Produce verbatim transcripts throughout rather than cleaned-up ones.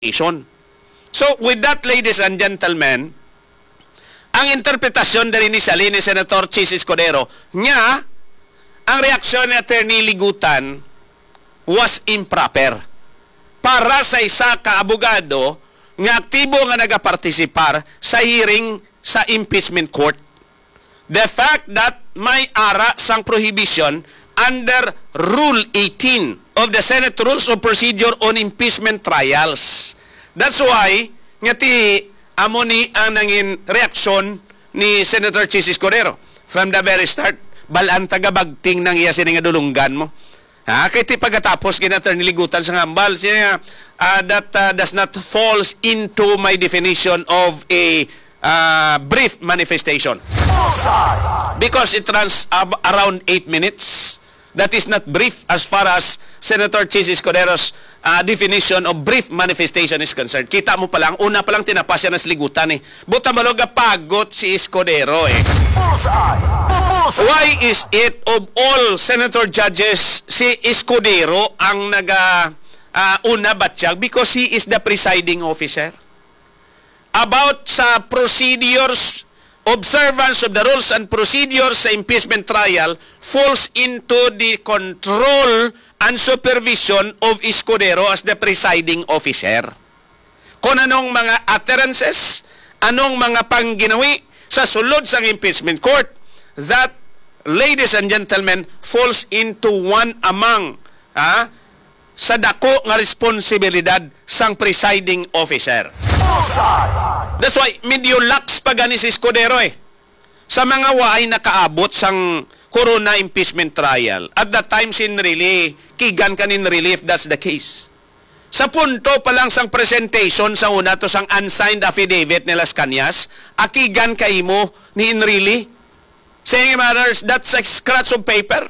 nation. So, with that, ladies and gentlemen, ang interpretasyon dari ni Sali ni Senator Chis Escudero, niya, ang reaksyon ni Attorney Ligutan was improper. Para sa isa ka abogado nga aktibo nga nagapartisipar sa hearing sa impeachment court. The fact that may ara sang prohibition under Rule eighteen of the Senate Rules of Procedure on Impeachment Trials. That's why nga ti amo ni ang nangin reaksyon ni Senator Chis Escudero from the very start. Balaan tagabagting nang iya sini nga dulunggan mo. Ha, kay ti pagkatapos kina ni Ligutan sa ngambal siya uh, that uh, does not falls into my definition of a uh, brief manifestation. Because it runs uh, around eight minutes. That is not brief as far as Senator Chis Escudero's uh, definition of brief manifestation is concerned. Kita mo pa lang, una pa lang tinapas siya ng Ligutan eh. Buta maloga pagot si Escudero eh. Why is it of all senator judges si Escudero ang naga uh, una batsyag? Because he is the presiding officer. About sa procedures, observance of the rules and procedures sa impeachment trial falls into the control and supervision of Escudero as the presiding officer. Kung anong mga utterances, anong mga pangginawi sa sulod sa impeachment court, that, ladies and gentlemen, falls into one among ha, sa dako nga responsibilidad sang presiding officer. That's why medyo lax pa gani si Escudero eh. Sa mga waay nakaabot sang corona impeachment trial. At that time sin really kigan kanin relief, that's the case. Sa punto pa lang sang presentation sa una to sang unsigned affidavit ni Las Cañas, akigan kaimo ni Enrile. Saying matters, that's a scratch of paper.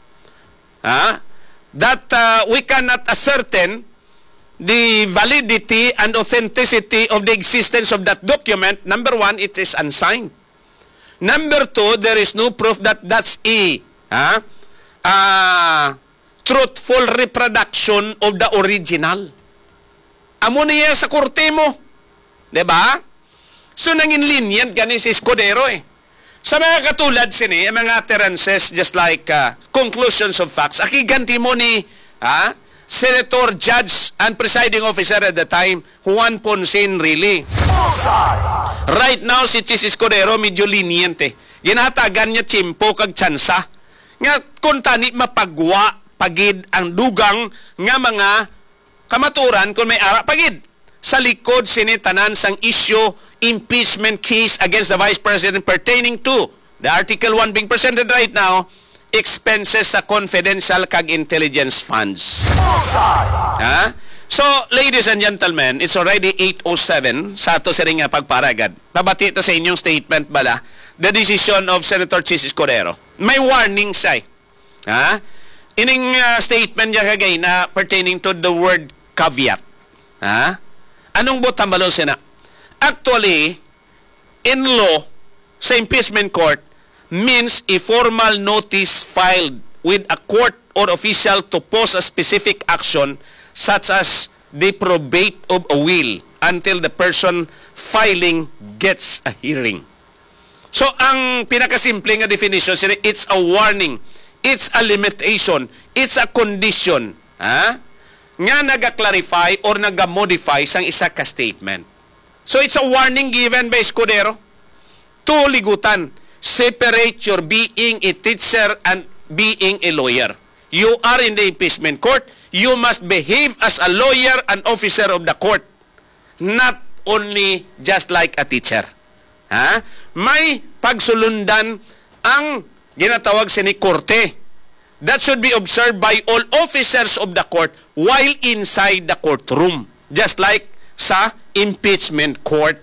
Ha? That uh, we cannot ascertain the validity and authenticity of the existence of that document. Number one, it is unsigned. Number two, there is no proof that that's a ha, uh, truthful reproduction of the original. Amo niya sa korte mo. Diba? So, nangin lenient gani si Escudero eh. Sa mga katulad sini, mga utterances just like uh, conclusions of facts, akiganti mo ni ha, Senator, Judge, and Presiding Officer at the time, Juan Ponce Enrile. Right now, si Chis Escudero medyo lenient eh. Ginatagan niya tsimpo kag tsansa. Nga kung tani mapagwa, pagid ang dugang nga mga kamaturan kung may ara pagid. Sa likod sinitanan sang issue impeachment case against the Vice President pertaining to the Article one being presented right now, expenses sa confidential kag intelligence funds. Ha? So, ladies and gentlemen, it's already eight oh seven sa ato siring nga pagparagad. Pabati ito sa inyong statement bala, the decision of Senator Chis Escudero. May warning siya. Ha? Ining uh, statement niya kagay na pertaining to the word caveat. Ha? Anong butang balon sina? Actually, in law, sa impeachment court, means a formal notice filed with a court or official to pose a specific action such as the probate of a will until the person filing gets a hearing. So, ang pinakasimple nga definition, it's a warning, it's a limitation, it's a condition, ha? Nga naga-clarify or naga-modify sang isa ka statement. So, it's a warning given by Escudero to Ligutan. Separate your being a teacher and being a lawyer. You are in the impeachment court. You must behave as a lawyer and officer of the court. Not only just like a teacher. Ha? May pagsulundan ang ginatawag sini korte. That should be observed by all officers of the court while inside the courtroom. Just like sa impeachment court.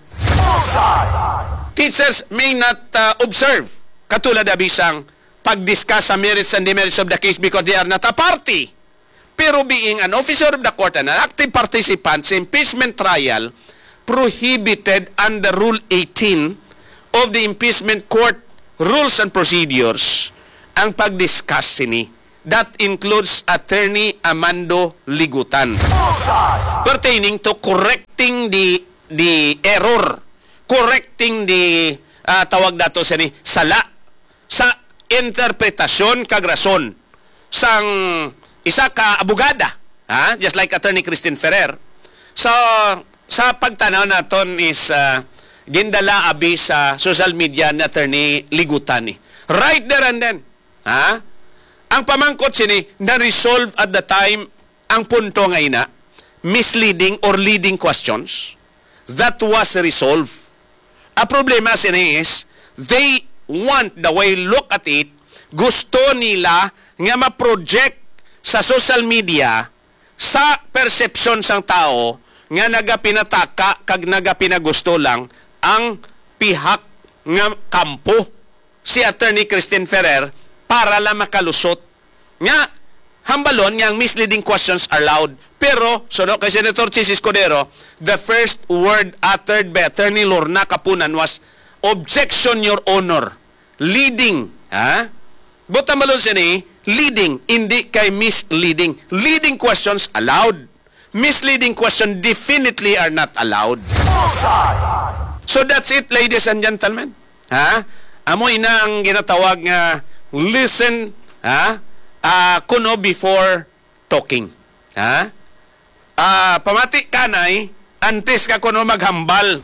Teachers may not uh, observe, katulad na bisang pag-discuss sa merits and demerits of the case because they are not a party. Pero being an officer of the court and an active participant sa impeachment trial, prohibited under Rule eighteen of the impeachment court rules and procedures ang pag-discuss sini That includes Attorney Amando Ligutan. Pertaining to correcting the the error, correcting the uh, tawag dato sa ni sala sa interpretasyon kag rason sang isa ka abogada, ha? Just like Attorney Christine Ferrer. So sa pagtanaw naton is uh, gindala abi sa social media ni Attorney Ligutan ni. Right there and then, ha? Ang pamangkot sini na-resolve at the time ang punto nga ina, misleading or leading questions. That was resolved. A problema sini is, they want, the way look at it, gusto nila nga ma-project sa social media sa perception sang tao nga nagapinataka kag nagapinagusto lang ang pihak nga kampo si Attorney Christine Ferrer para lang makalusot. Nga, hambalon nga ang misleading questions are loud. Pero, so no, kay Senator Chis Escudero, the first word uttered by Attorney Lorna Kapunan was, objection, Your Honor. Leading. Ha? But hambalon siya ni, leading, hindi kay misleading. Leading questions allowed. Misleading question definitely are not allowed. So that's it, ladies and gentlemen. Ha? Amo ina ang ginatawag nga listen, ha? Uh, kuno before talking. Ha? Uh, pamati kanay, antes ka kuno maghambal.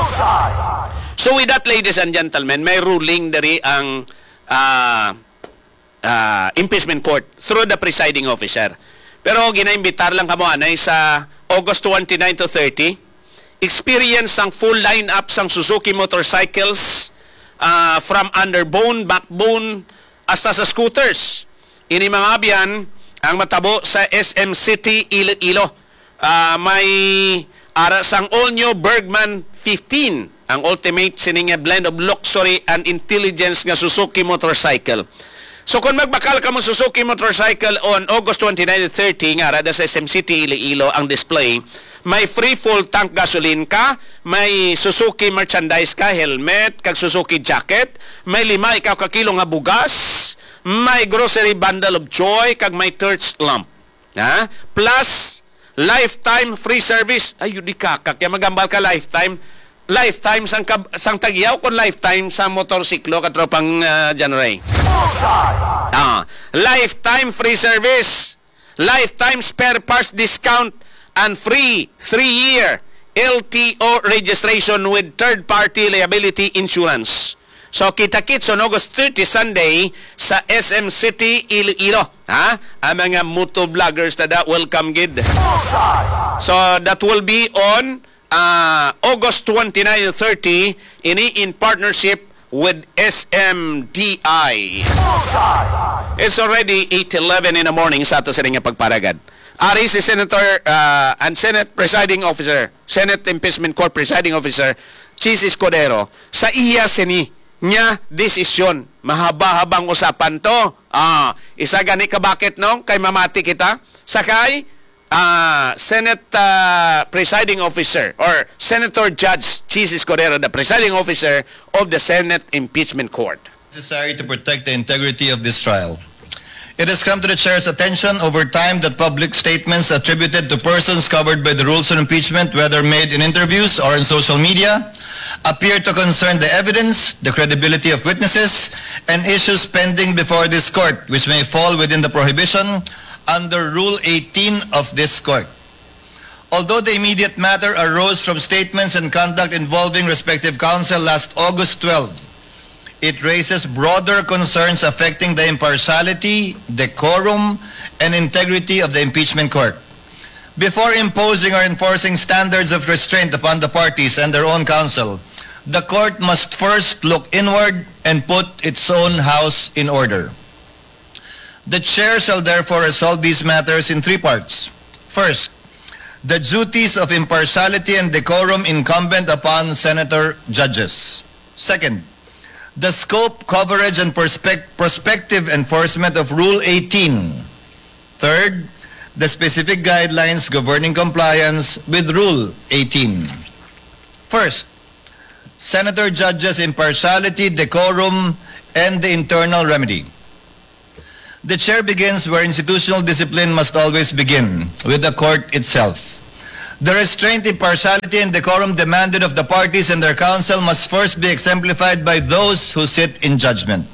So with that, ladies and gentlemen, may ruling dari ang uh, uh, impeachment court through the presiding officer. Pero ginaimbitar lang kamo anay sa August twenty-nine to thirty. Experience ang full lineup sang Suzuki motorcycles uh, from underbone, backbone, hasta sa scooters. Ini mga abyan ang matabo sa S M City Iloilo. Uh, may ara sang all-new Bergman fifteen, ang ultimate sining blend of luxury and intelligence nga Suzuki motorcycle. So kung magbakal ka mo Suzuki motorcycle on August twenty-nine to thirty nga rada sa S M City Iloilo ang display, may free full tank gasoline ka, may Suzuki merchandise ka, helmet, kag Suzuki jacket, may lima ikaw ka kilo nga bugas, may grocery bundle of joy, kag may torch lamp. Ha? Plus, lifetime free service. Ay, yun di kakak. Kaya magambal ka lifetime. Lifetime sang, sang tagyaw kung lifetime sa motorsiklo katropang uh, January. Ah, lifetime free service. Lifetime spare parts discount and free three-year L T O registration with third-party liability insurance. So, kita-kits on August thirty, Sunday, sa S M City, Iloilo. Ha? Ang mga moto vloggers na da, welcome gid. So, that will be on uh, August twenty-nine to thirty, ini in partnership with S M D I. It's already eight eleven in the morning sa ato sa ring pagparagad. Ari si Senator uh, and Senate Presiding Officer, Senate Impeachment Court Presiding Officer, Chis Escudero, sa iya sini nya desisyon. Mahaba-habang usapan to. Ah, isa gani ka bakit no? Kay mamati kita. Sakay, uh, Senate uh, Presiding Officer or Senator Judge Chis Escudero, the Presiding Officer of the Senate Impeachment Court. Necessary to protect the integrity of this trial. It has come to the Chair's attention over time that public statements attributed to persons covered by the rules on impeachment, whether made in interviews or in social media, appear to concern the evidence, the credibility of witnesses, and issues pending before this court, which may fall within the prohibition under Rule eighteen of this court. Although the immediate matter arose from statements and conduct involving respective counsel last August twelfth, it raises broader concerns affecting the impartiality, decorum, and integrity of the impeachment court. Before imposing or enforcing standards of restraint upon the parties and their own counsel, the court must first look inward and put its own house in order. The chair shall therefore resolve these matters in three parts. First, the duties of impartiality and decorum incumbent upon senator judges. Second, the scope, coverage, and perspect prospective enforcement of Rule eighteen. Third, the specific guidelines governing compliance with Rule eighteen. First, senator judges' impartiality, decorum, and the internal remedy. The chair begins where institutional discipline must always begin, with the court itself. The restraint, impartiality, and decorum demanded of the parties and their counsel must first be exemplified by those who sit in judgment.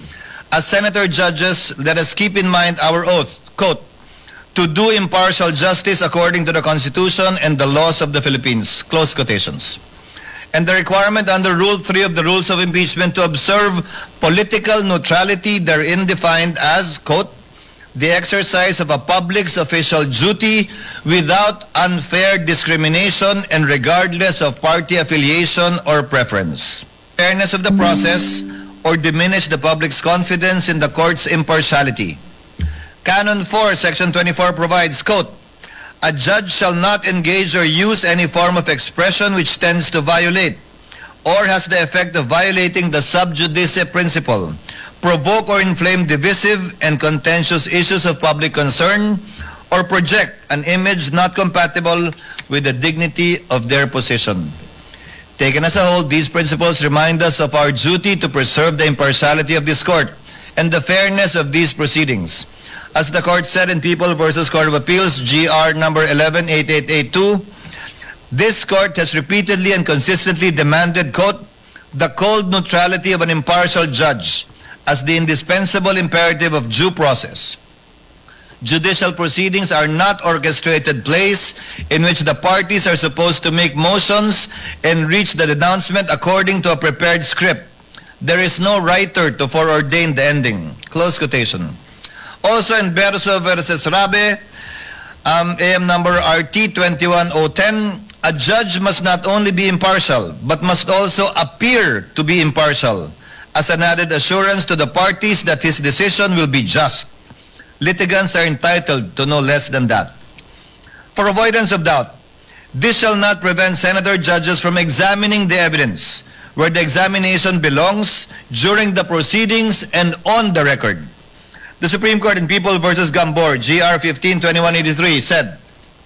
As senator judges, let us keep in mind our oath, quote, to do impartial justice according to the Constitution and the laws of the Philippines, close quotations. And the requirement under Rule three of the Rules of Impeachment to observe political neutrality therein defined as, quote, the exercise of a public's official duty without unfair discrimination and regardless of party affiliation or preference. Fairness of the process or diminish the public's confidence in the court's impartiality. Canon four, Section twenty-four provides, quote, a judge shall not engage or use any form of expression which tends to violate or has the effect of violating the sub judice principle, provoke or inflame divisive and contentious issues of public concern, or project an image not compatible with the dignity of their position. Taken as a whole, these principles remind us of our duty to preserve the impartiality of this court and the fairness of these proceedings. As the court said in People versus Court of Appeals, G R number eleven eighty-eight eighty-two, this court has repeatedly and consistently demanded, quote, the cold neutrality of an impartial judge as the indispensable imperative of due process. Judicial proceedings are not orchestrated plays in which the parties are supposed to make motions and reach the denouncement according to a prepared script. There is no writer to foreordain the ending. Close quotation. Also in Berso versus Rabe, um, A M number R T twenty-one oh ten, a judge must not only be impartial, but must also appear to be impartial, as an added assurance to the parties that his decision will be just. Litigants are entitled to no less than that. For avoidance of doubt, this shall not prevent senator judges from examining the evidence where the examination belongs during the proceedings and on the record. The Supreme Court in People versus Gambor, G R fifteen twenty-one eighty-three, said,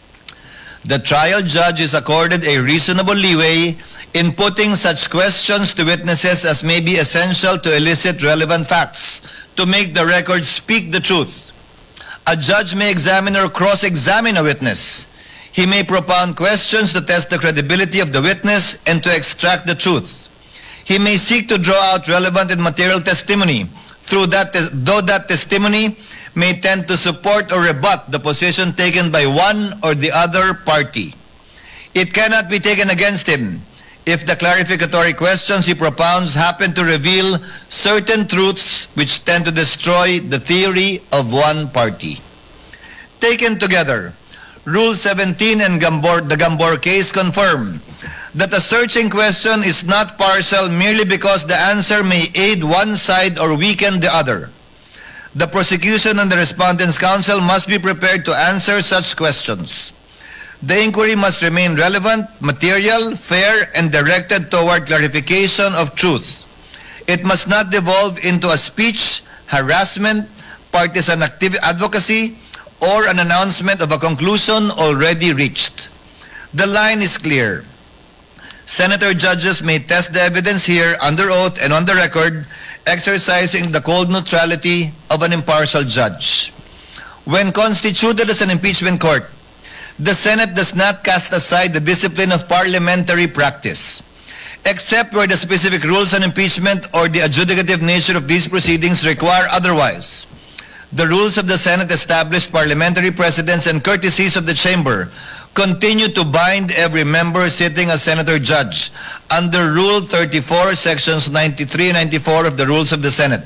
the trial judge is accorded a reasonable leeway in putting such questions to witnesses as may be essential to elicit relevant facts, to make the record speak the truth. A judge may examine or cross-examine a witness. He may propound questions to test the credibility of the witness and to extract the truth. He may seek to draw out relevant and material testimony, through that, though that testimony may tend to support or rebut the position taken by one or the other party. It cannot be taken against him if the clarificatory questions he propounds happen to reveal certain truths which tend to destroy the theory of one party. Taken together, Rule seventeen and Gambor, the Gambor case confirm that a searching question is not partial merely because the answer may aid one side or weaken the other. The prosecution and the respondent's counsel must be prepared to answer such questions. The inquiry must remain relevant, material, fair, and directed toward clarification of truth. It must not devolve into a speech, harassment, partisan activ- advocacy, or an announcement of a conclusion already reached. The line is clear. Senator judges may test the evidence here under oath and on the record, exercising the cold neutrality of an impartial judge. When constituted as an impeachment court, the Senate does not cast aside the discipline of parliamentary practice, except where the specific rules on impeachment or the adjudicative nature of these proceedings require otherwise. The rules of the Senate establish parliamentary precedents and courtesies of the chamber continue to bind every member sitting as senator judge under Rule thirty-four, Sections ninety-three and ninety-four of the Rules of the Senate.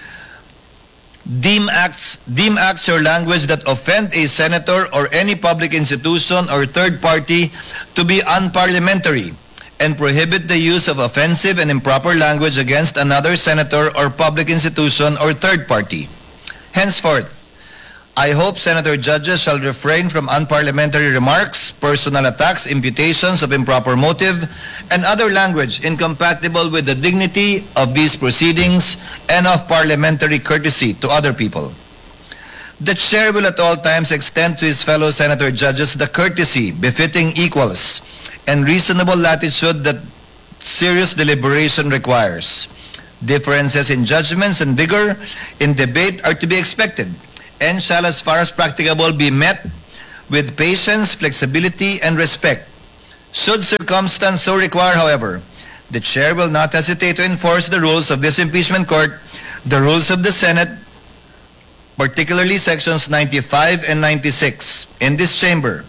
Deem acts, deem acts or language that offend a senator or any public institution or third party to be unparliamentary and prohibit the use of offensive and improper language against another senator or public institution or third party. Henceforth, I hope senator judges shall refrain from unparliamentary remarks, personal attacks, imputations of improper motive, and other language incompatible with the dignity of these proceedings and of parliamentary courtesy to other people. The chair will at all times extend to his fellow senator judges the courtesy befitting equals and reasonable latitude that serious deliberation requires. Differences in judgments and vigor in debate are to be expected and shall, as far as practicable, be met with patience, flexibility, and respect. Should circumstance so require, however, the Chair will not hesitate to enforce the rules of this impeachment court, the rules of the Senate, particularly sections ninety-five and ninety-six. In this chamber,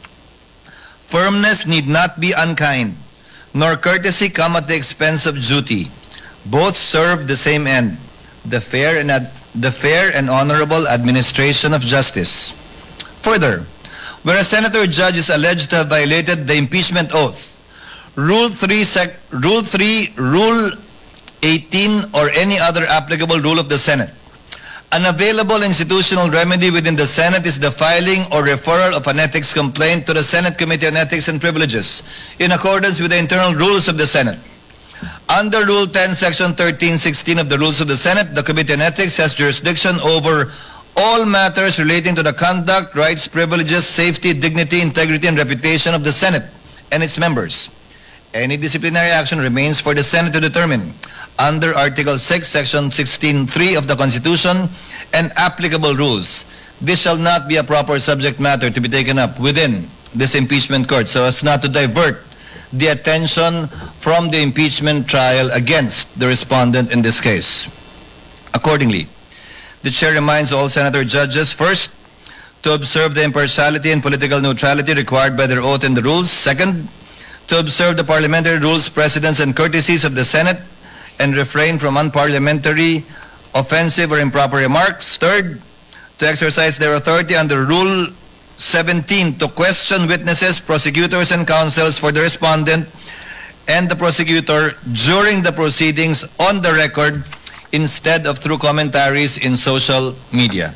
firmness need not be unkind, nor courtesy come at the expense of duty. Both serve the same end, the fair and, ad- the fair and honorable administration of justice. Further, where a senator judge is alleged to have violated the impeachment oath, Rule three, sec- Rule three, Rule eighteen, or any other applicable rule of the Senate, an available institutional remedy within the Senate is the filing or referral of an ethics complaint to the Senate Committee on Ethics and Privileges in accordance with the internal rules of the Senate. Under Rule ten, Section thirteen sixteen of the Rules of the Senate, the Committee on Ethics has jurisdiction over all matters relating to the conduct, rights, privileges, safety, dignity, integrity, and reputation of the Senate and its members. Any disciplinary action remains for the Senate to determine under Article six, Section sixteen three of the Constitution and applicable rules. This shall not be a proper subject matter to be taken up within this impeachment court so as not to divert the attention from the impeachment trial against the respondent in this case. Accordingly, the Chair reminds all senator judges, first, to observe the impartiality and political neutrality required by their oath and the rules. Second, to observe the parliamentary rules, precedents, and courtesies of the Senate and refrain from unparliamentary, offensive, or improper remarks. Third, to exercise their authority under Rule seventeen to question witnesses, prosecutors, and counsels for the respondent and the prosecutor during the proceedings on the record instead of through commentaries in social media.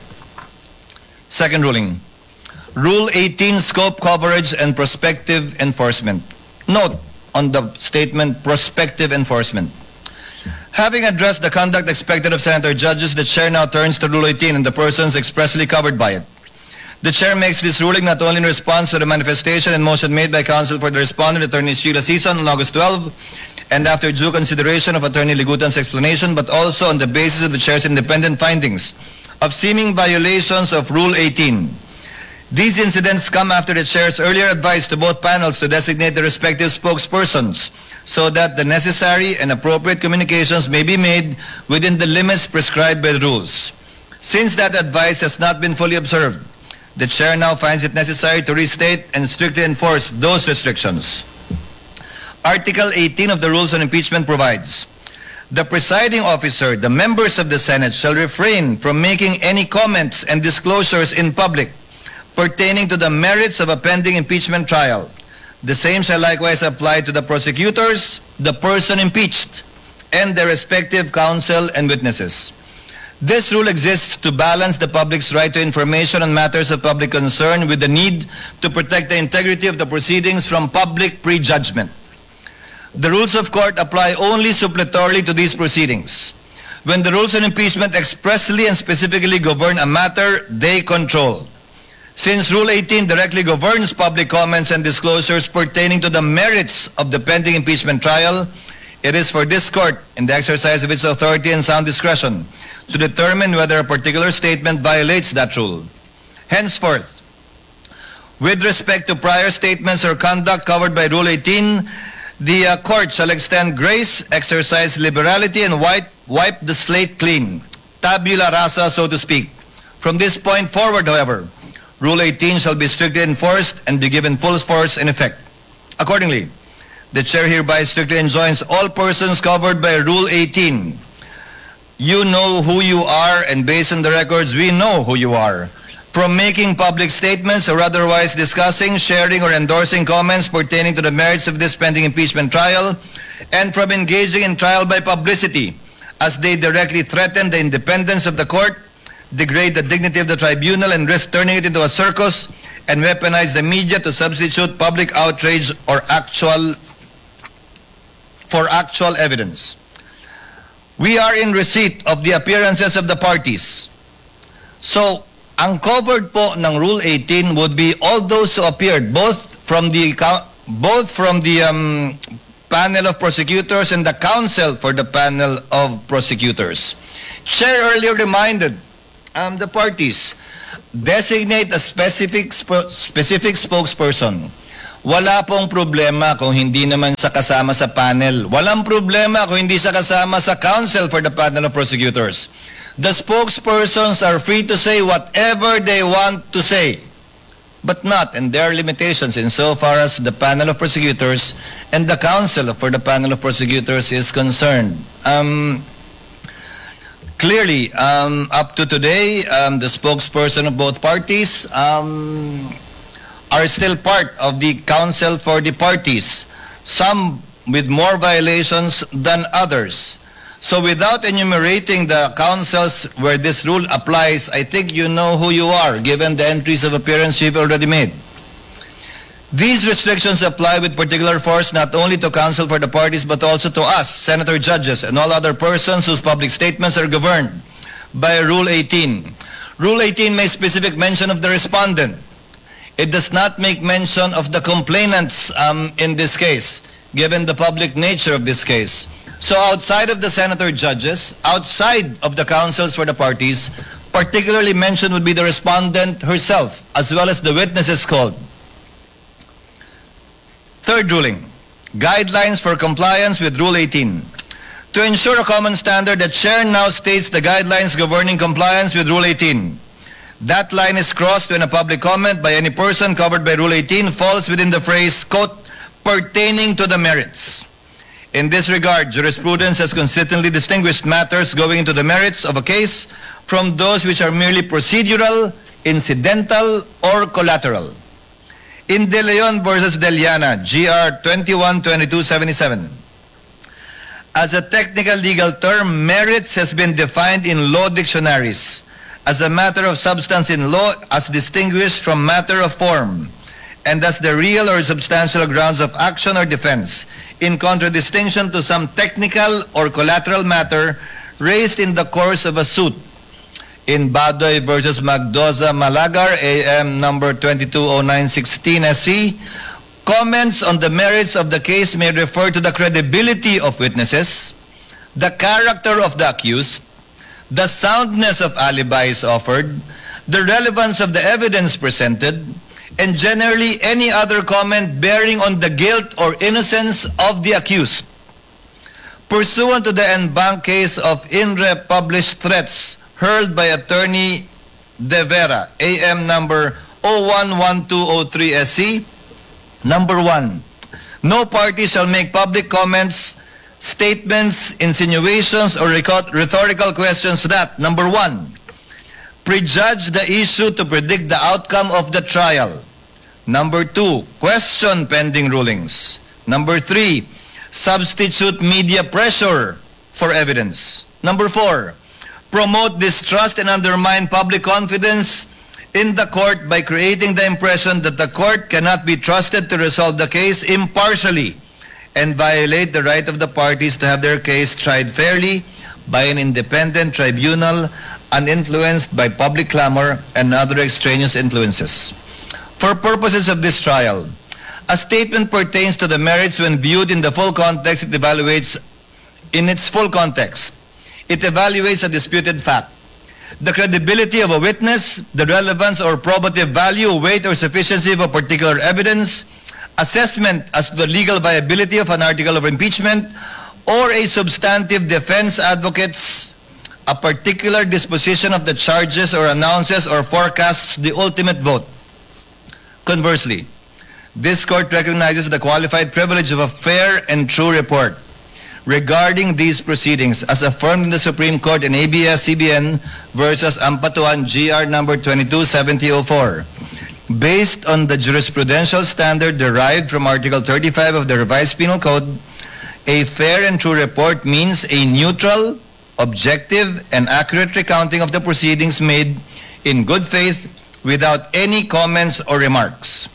Second ruling, Rule eighteen, scope, coverage, and prospective enforcement. Note on the statement, prospective enforcement. Having addressed the conduct expected of senator judges, the Chair now turns to Rule eighteen and the persons expressly covered by it. The Chair makes this ruling not only in response to the manifestation and motion made by counsel for the respondent, Attorney Sheila Sison, on August twelfth, and after due consideration of Attorney Ligutan's explanation, but also on the basis of the Chair's independent findings of seeming violations of Rule eighteen. These incidents come after the Chair's earlier advice to both panels to designate the respective spokespersons so that the necessary and appropriate communications may be made within the limits prescribed by the rules. Since that advice has not been fully observed, the Chair now finds it necessary to restate and strictly enforce those restrictions. Article eighteen of the Rules on Impeachment provides, the presiding officer, the members of the Senate, shall refrain from making any comments and disclosures in public pertaining to the merits of a pending impeachment trial. The same shall likewise apply to the prosecutors, the person impeached, and their respective counsel and witnesses. This rule exists to balance the public's right to information on matters of public concern with the need to protect the integrity of the proceedings from public prejudgment. The rules of court apply only suppletorily to these proceedings. When the rules on impeachment expressly and specifically govern a matter they control. Since Rule eighteen directly governs public comments and disclosures pertaining to the merits of the pending impeachment trial, it is for this court, in the exercise of its authority and sound discretion, to determine whether a particular statement violates that rule. Henceforth, with respect to prior statements or conduct covered by Rule eighteen, the uh, court shall extend grace, exercise liberality, and wipe, wipe the slate clean, tabula rasa, so to speak. From this point forward, however, Rule eighteen shall be strictly enforced and be given full force and effect. Accordingly, the Chair hereby strictly enjoins all persons covered by Rule eighteen. You know who you are, and based on the records, we know who you are. From making public statements or otherwise discussing, sharing, or endorsing comments pertaining to the merits of this pending impeachment trial, and from engaging in trial by publicity, as they directly threaten the independence of the court, degrade the dignity of the tribunal, and risk turning it into a circus, and weaponize the media to substitute public outrage or actual for actual evidence. We are in receipt of the appearances of the parties. So, ang covered po ng Rule eighteen would be all those who appeared, both from the both from the um, panel of prosecutors and the counsel for the panel of prosecutors. Chair earlier reminded um, the parties, designate a specific sp- specific spokesperson. Wala pong problema kung hindi naman sa kasama sa panel. Walang problema kung hindi sa kasama sa counsel for the panel of prosecutors. The spokespersons are free to say whatever they want to say, but not, and there are limitations insofar as the panel of prosecutors and the counsel for the panel of prosecutors is concerned. Um, clearly, um, up to today, um, the spokesperson of both parties um, are still part of the counsel for the parties, some with more violations than others. So without enumerating the counsels where this rule applies, I think you know who you are, given the entries of appearance you've already made. These restrictions apply with particular force not only to counsel for the parties but also to us, senator judges, and all other persons whose public statements are governed by Rule eighteen. Rule eighteen makes specific mention of the respondent. It does not make mention of the complainants um, in this case, given the public nature of this case. So outside of the senator judges, outside of the counsels for the parties, particularly mentioned would be the respondent herself, as well as the witnesses called. Third ruling, guidelines for compliance with Rule eighteen. To ensure a common standard, the chair now states the guidelines governing compliance with Rule eighteen. That line is crossed when a public comment by any person covered by Rule eighteen falls within the phrase, quote, pertaining to the merits. In this regard, jurisprudence has consistently distinguished matters going into the merits of a case from those which are merely procedural, incidental, or collateral. In De Leon versus Deliana, G R twenty-one twenty-two seventy-seven, as a technical legal term, merits has been defined in law dictionaries as a matter of substance in law as distinguished from matter of form, and thus the real or substantial grounds of action or defense, in contradistinction to some technical or collateral matter raised in the course of a suit. In Badoy versus Magdoza Malagar, A M number twenty-two oh nine sixteen S C, comments on the merits of the case may refer to the credibility of witnesses, the character of the accused, the soundness of alibis offered, the relevance of the evidence presented, and generally any other comment bearing on the guilt or innocence of the accused. Pursuant to the en banc case of In Re published threats hurled by Attorney De Vera, A M number oh one one two oh three S C, number one, no party shall make public comments, statements, insinuations, or rhetorical questions that, number one, prejudge the issue to predict the outcome of the trial. Number two, question pending rulings. Number three, substitute media pressure for evidence. Number four, promote distrust and undermine public confidence in the court by creating the impression that the court cannot be trusted to resolve the case impartially and violate the right of the parties to have their case tried fairly by an independent tribunal uninfluenced by public clamor and other extraneous influences. For purposes of this trial, a statement pertains to the merits when viewed in the full context. It evaluates in its full context. It evaluates a disputed fact, the credibility of a witness, the relevance or probative value, weight or sufficiency of a particular evidence, assessment as to the legal viability of an article of impeachment, or a substantive defense advocates a particular disposition of the charges or announces or forecasts the ultimate vote. Conversely, this court recognizes the qualified privilege of a fair and true report regarding these proceedings as affirmed in the Supreme Court in A B S C B N versus Ampatuan G R number twenty-two seventy oh four. Based on the jurisprudential standard derived from Article thirty-five of the Revised Penal Code, a fair and true report means a neutral, objective, and accurate recounting of the proceedings made in good faith without any comments or remarks.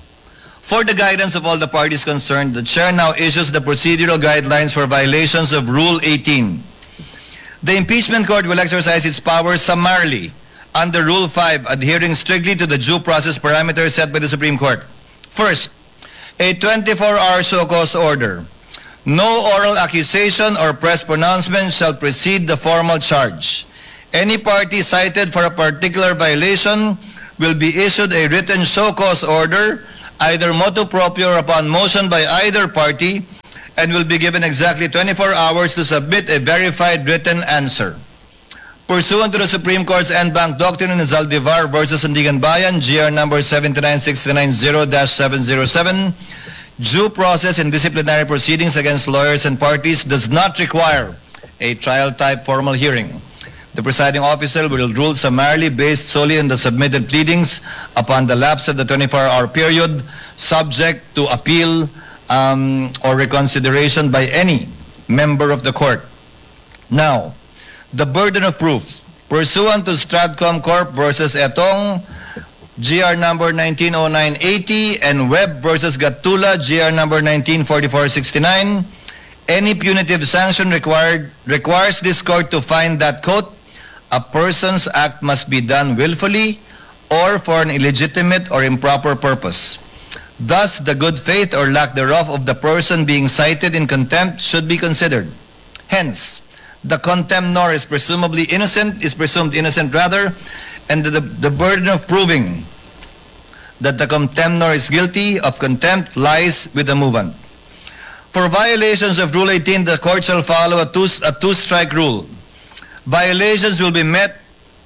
For the guidance of all the parties concerned, the Chair now issues the procedural guidelines for violations of Rule eighteen. The impeachment court will exercise its powers summarily under Rule five, adhering strictly to the due process parameters set by the Supreme Court. First, a twenty-four hour show cause order No oral accusation or press pronouncement shall precede the formal charge. Any party cited for a particular violation will be issued a written show cause order, either motu proprio or upon motion by either party, and will be given exactly twenty-four hours to submit a verified written answer. Pursuant to the Supreme Court's en banc doctrine in Zaldivar versus Sandigan Bayan, G R number seven nine six nine zero dash seven zero seven, due process in disciplinary proceedings against lawyers and parties does not require a trial-type formal hearing. The presiding officer will rule summarily based solely on the submitted pleadings upon the lapse of the twenty-four hour period, subject to appeal um, or reconsideration by any member of the court. Now, the burden of proof. Pursuant to Stratcom Corp versus Etong, G R number nineteen oh nine eighty, and Webb versus Gatula, G R number nineteen forty-four sixty-nine, any punitive sanction required requires this court to find that, quote, a person's act must be done willfully or for an illegitimate or improper purpose. Thus, the good faith or lack thereof of the person being cited in contempt should be considered. Hence, the contemnor is presumably innocent, is presumed innocent rather, and the, the burden of proving that the contemnor is guilty of contempt lies with the movant. For violations of Rule eighteen, the court shall follow a two, a two-strike rule. Violations will be met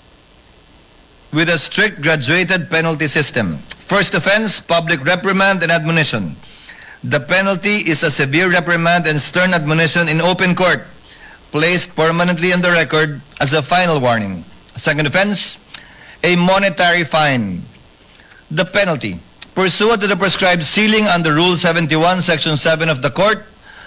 with a strict graduated penalty system. First offense, public reprimand and admonition. The penalty is a severe reprimand and stern admonition in open court, placed permanently on the record as a final warning. Second offense, a monetary fine. The penalty, pursuant to the prescribed ceiling under Rule seventy-one, Section seven of the court,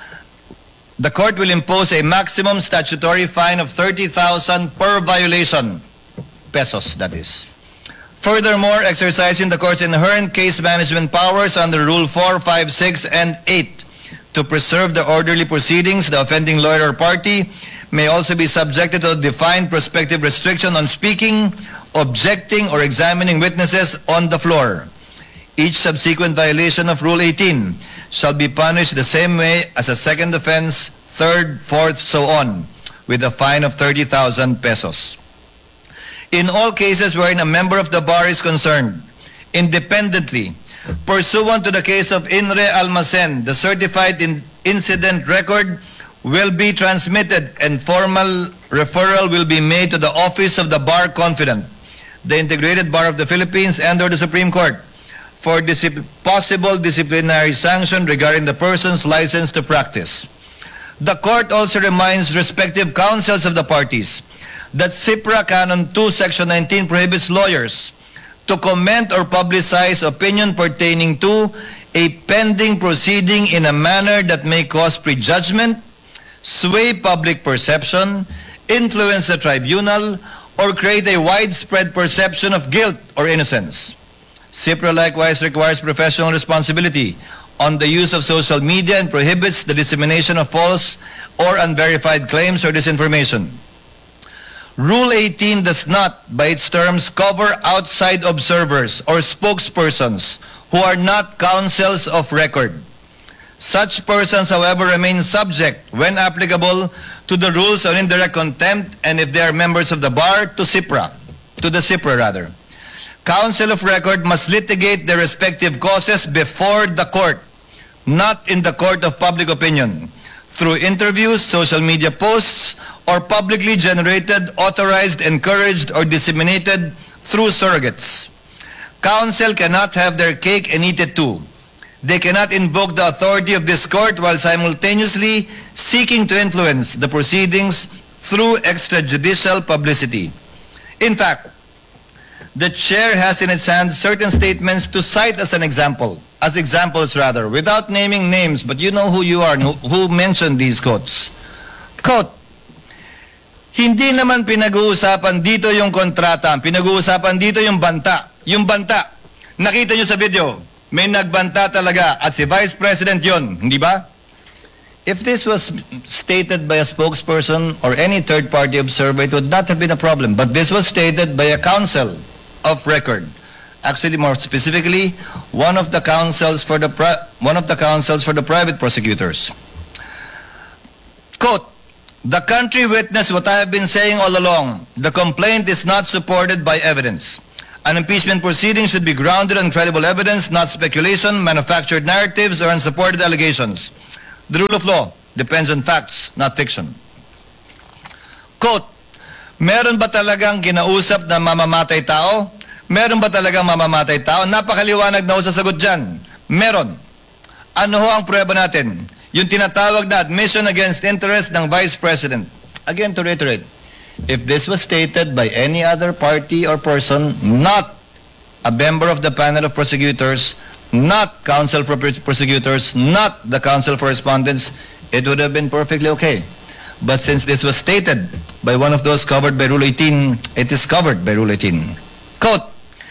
the court will impose a maximum statutory fine of thirty thousand per violation, pesos that is. Furthermore, exercising the court's inherent case management powers under Rule four, five, six, and eight to preserve the orderly proceedings, the offending lawyer or party may also be subjected to a defined prospective restriction on speaking, objecting, or examining witnesses on the floor. Each subsequent violation of Rule eighteen shall be punished the same way as a second offense, third, fourth, so on, with a fine of thirty thousand pesos. In all cases wherein a member of the bar is concerned, independently, pursuant to the case of Inre Almacen, the certified in incident record will be transmitted and formal referral will be made to the Office of the Bar Confidant, the Integrated Bar of the Philippines, and or the Supreme Court for discipl- possible disciplinary sanction regarding the person's license to practice. The court also reminds respective counsels of the parties that CIPRA Canon two, Section nineteen prohibits lawyers to comment or publicize opinion pertaining to a pending proceeding in a manner that may cause prejudgment, sway public perception, influence the tribunal, or create a widespread perception of guilt or innocence. CIPRA likewise requires professional responsibility on the use of social media and prohibits the dissemination of false or unverified claims or disinformation. Rule eighteen does not, by its terms, cover outside observers or spokespersons who are not counsels of record. Such persons, however, remain subject, when applicable, to the rules on indirect contempt, and if they are members of the bar, to CIPRA, to the CIPRA rather. Counsel of record must litigate their respective causes before the court, not in the court of public opinion, through interviews, social media posts, or publicly generated, authorized, encouraged, or disseminated through surrogates. Counsel cannot have their cake and eat it too. They cannot invoke the authority of this court while simultaneously seeking to influence the proceedings through extrajudicial publicity. In fact, the chair has in its hands certain statements to cite as an example, as examples rather, without naming names, but you know who you are, who mentioned these quotes. Quote, hindi naman pinag-uusapan dito yung kontrata, pinag-uusapan dito yung banta. Yung banta, nakita nyo sa video, may nagbanta talaga at si Vice President yun, hindi ba? If this was stated by a spokesperson or any third-party observer, it would not have been a problem. But this was stated by a counsel of record. Actually, more specifically, one of the counsels for the pri- one of the counsels for the private prosecutors. The country witnessed what I have been saying all along. The complaint is not supported by evidence. An impeachment proceeding should be grounded on credible evidence, not speculation, manufactured narratives, or unsupported allegations. The rule of law depends on facts, not fiction. Quote, meron ba talagang ginausap na mamamatay tao? Meron ba talagang mamamatay tao? Napakaliwanag na ho sa sagot dyan. Meron. Ano ho ang prueba natin? Yung tinatawag na admission against interest ng Vice President. Again, to reiterate, if this was stated by any other party or person, not a member of the panel of prosecutors, not counsel for prosecutors, not the counsel for respondents, it would have been perfectly okay. But since this was stated by one of those covered by Rule eighteen, it is covered by Rule eighteen. Quote,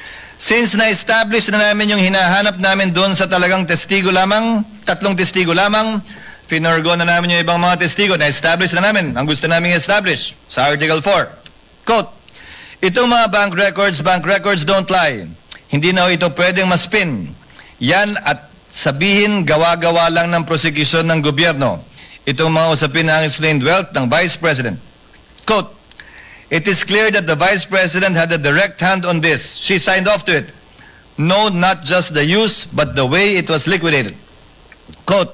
since na-establish na namin yung hinahanap namin doon sa talagang testigo lamang, tatlong testigo lamang, finorgo na namin yung ibang mga testigo, na-establish na namin ang gusto namin establish sa Article four. Quote, itong mga bank records, bank records don't lie. Hindi na ito pwedeng maspin. Yan at sabihin gawa-gawa lang ng prosecution ng gobyerno. Itong mga usapin ng explained wealth ng Vice President. Quote, it is clear that the Vice President had a direct hand on this. She signed off to it. No, not just the use, but the way it was liquidated. Quote,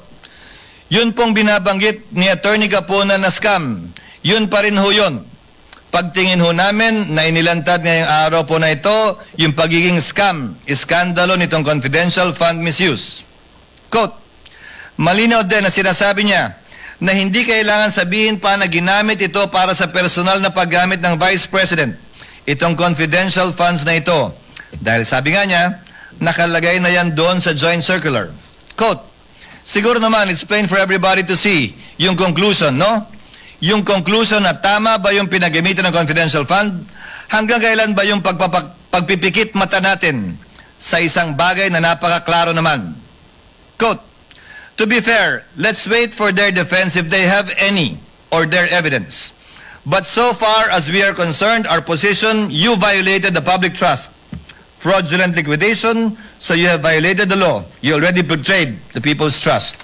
yun pong binabanggit ni Attorney Capona na scam. Yun pa rin ho yun. Pagtingin ho namin na inilantad ngayong araw po na ito, yung pagiging scam, iskandalo nitong confidential fund misuse. Quote, malinaw din na sinasabi niya na hindi kailangan sabihin pa na ginamit ito para sa personal na paggamit ng Vice President, itong confidential funds na ito. Dahil sabi nga niya, nakalagay na yan doon sa joint circular. Quote, siguro naman, it's plain for everybody to see yung conclusion, no? Yung conclusion na tama ba yung pinagamitan ng confidential fund? Hanggang kailan ba yung pagpapak pagpipikit mata natin sa isang bagay na napakaklaro naman? Quote, to be fair, let's wait for their defense if they have any or their evidence. But so far as we are concerned, our position, you violated the public trust. Fraudulent liquidation, so you have violated the law. You already betrayed the people's trust.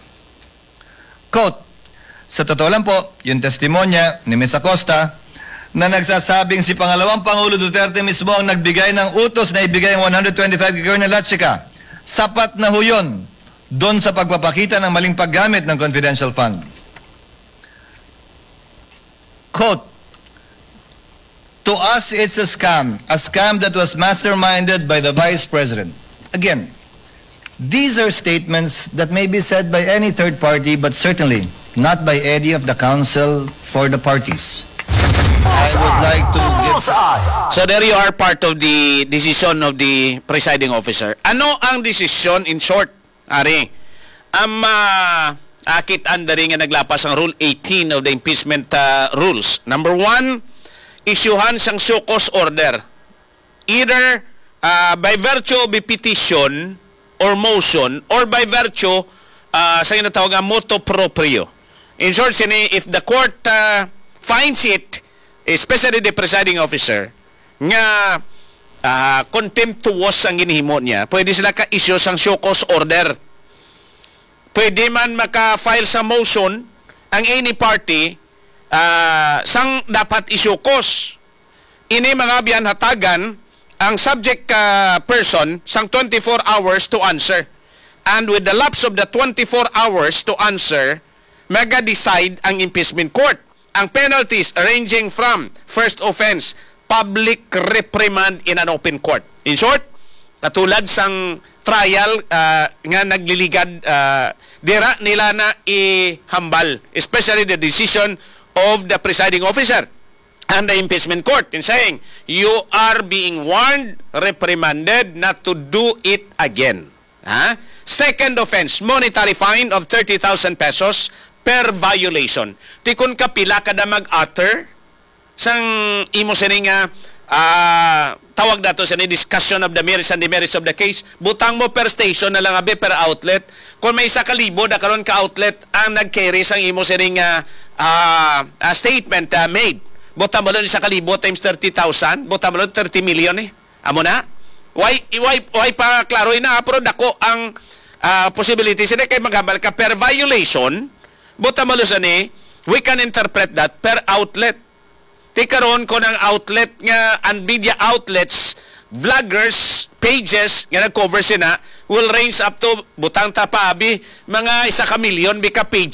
Quote, sa totoo lang po, yung testimonya ni Miz Acosta na nagsasabing si Pangalawang Pangulo Duterte mismo ang nagbigay ng utos na ibigay ang one hundred twenty-five kay Colonel Lachica. Sapat na ho yun doon sa pagpapakita ng maling paggamit ng confidential fund. Quote, to us, it's a scam. A scam that was masterminded by the Vice President. Again, these are statements that may be said by any third party, but certainly not by any of the counsel for the parties. I would like to give... So there you are, part of the decision of the presiding officer. Ano ang decision in short, Ari? Ang uh, akit andari nga naglapas ang Rule eighteen of the impeachment uh, rules. Number one, isyuhan sang show cause order. Either uh, by virtue of a petition or motion or by virtue uh, sa inatawag nga motu proprio. In short, sini, if the court uh, finds it, especially the presiding officer, nga uh, contemptuous ang ginihimo niya, pwede sila ka-issue sang show cause order. Pwede man maka-file sa motion ang any party uh, sang dapat issue cause. Ini mga biyan hatagan ang subject uh, person sang twenty-four hours to answer. And with the lapse of the twenty-four hours to answer, maga-decide ang impeachment court. Ang penalties ranging from first offense, public reprimand in an open court. In short, katulad sang trial uh, nga nagliligad, uh, dira nila na ihambal, especially the decision of the presiding officer and the impeachment court in saying, you are being warned, reprimanded not to do it again. Ha? Second offense, monetary fine of thirty thousand pesos per violation. Tikon ka pila kada mag-utter sang imo sining nga uh, tawag dato sa ni discussion of the merits and demerits of the case. Butang mo per station na lang abi per outlet. Kung may isa ka libo na karon ka outlet ang nag-carry sang imo sining uh, uh, uh, statement uh, made. Butang mo lang isa ka libo times thirty thousand, butang mo lang thirty million eh. Amo na? Why why why pa klaro ina pero dako ang uh, possibility sila kay maghambal ka per violation. Buta malusan ni we can interpret that per outlet. Ti karon ko ng outlet nga and media outlets, vloggers, pages nga nag-cover sina will range up to butang tapabi mga isa ka milyon bi ka page